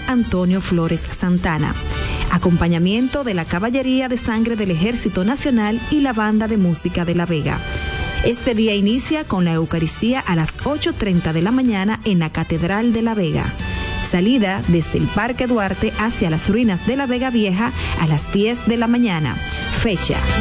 Antonio Flores Santana. Acompañamiento de la Caballería de Sangre del Ejército Nacional y la Banda de Música de La Vega. Este día inicia con la Eucaristía a las 8:30 de la mañana en la Catedral de La Vega. Salida desde el Parque Duarte hacia las ruinas de La Vega Vieja a las 10 de la mañana. Fecha